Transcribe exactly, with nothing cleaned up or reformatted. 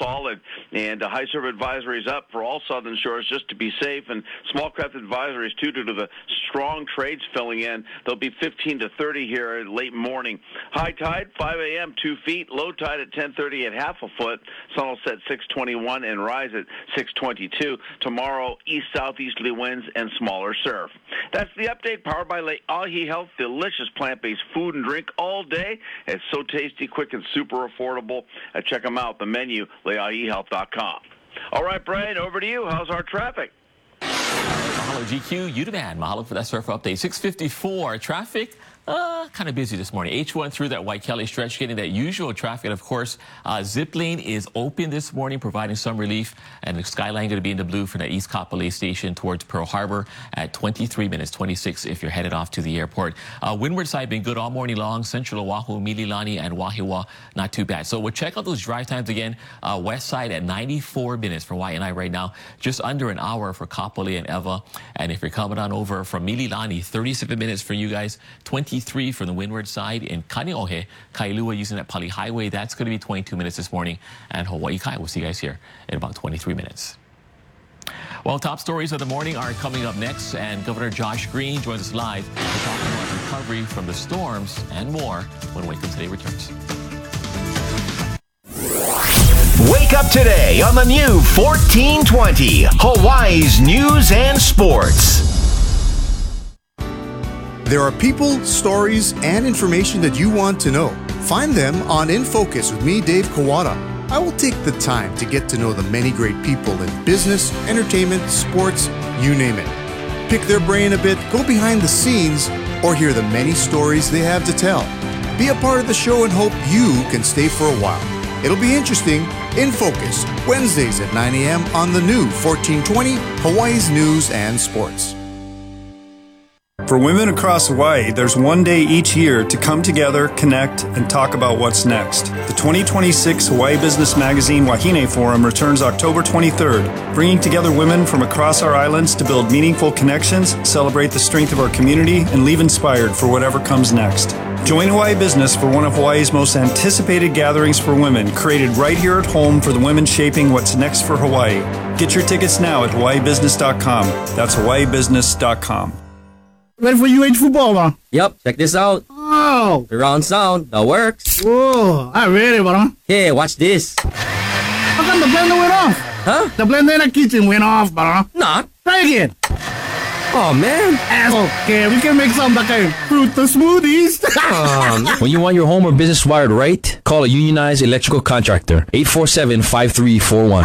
solid. And uh, high surf advisories up for all southern shores just to be safe, and small craft advisories too due to the strong trades filling in. They'll be fifteen to thirty here late morning. High tide five a.m. two feet. Low tide at ten thirty at half a foot. Sun will set six twenty-one and rise at six twenty-two. Tomorrow, east southeasterly winds and smaller surf. That's the update, powered by Le'ahi Health. Delicious plant-based food and drink all day. It's so tasty, quick, and super affordable. Uh, check them out. The menu, leahi health dot com. All right, Brian, over to you. How's our traffic? Mahalo, G Q. You the man. Mahalo for that surf update. six fifty-four. Traffic. Uh, kind of busy this morning. H one through that White Kelly stretch, getting that usual traffic. And of course, uh, zip lane is open this morning, providing some relief. And the skyline going to be in the blue from the East Kapolei station towards Pearl Harbor at twenty-three minutes, twenty-six if you're headed off to the airport. Uh, windward side been good all morning long. Central Oahu, Mililani, and Wahiawa, not too bad. So we'll check out those drive times again. Uh, west side at ninety-four minutes for Waianae right now. Just under an hour for Kapolei and Ewa. And if you're coming on over from Mililani, thirty-seven minutes for you guys. twenty-three from the windward side in Kaneohe, Kailua using that Pali Highway. That's going to be twenty-two minutes this morning. And Hawaii Kai, we'll see you guys here in about twenty-three minutes. Well, top stories of the morning are coming up next, and Governor Josh Green joins us live to talk about recovery from the storms and more when Wake Up Today returns. Wake Up Today on the new fourteen twenty, Hawaii's News and Sports. There are people, stories, and information that you want to know. Find them on In Focus with me, Dave Kawada. I will take the time to get to know the many great people in business, entertainment, sports, you name it. Pick their brain a bit, go behind the scenes, or hear the many stories they have to tell. Be a part of the show and hope you can stay for a while. It'll be interesting. In Focus, Wednesdays at nine a.m. on the new fourteen twenty, Hawaii's News and Sports. For women across Hawaii, there's one day each year to come together, connect, and talk about what's next. The twenty twenty-six Hawaii Business Magazine Wahine Forum returns October twenty-third, bringing together women from across our islands to build meaningful connections, celebrate the strength of our community, and leave inspired for whatever comes next. Join Hawaii Business for one of Hawaii's most anticipated gatherings for women, created right here at home for the women shaping what's next for Hawaii. Get your tickets now at hawaii business dot com. That's hawaii business dot com. Ready for U H football, bro? Yep, check this out. Oh! Surround sound, that works. Whoa, I'm ready, bro. Hey, watch this. How come the blender went off? Huh? The blender in the kitchen went off, bro. Not. Try again. Oh, man. Asshole. Okay, we can make some like a fruit smoothies. um, when you want your home or business wired right, call a unionized electrical contractor. eight four seven, five three four one.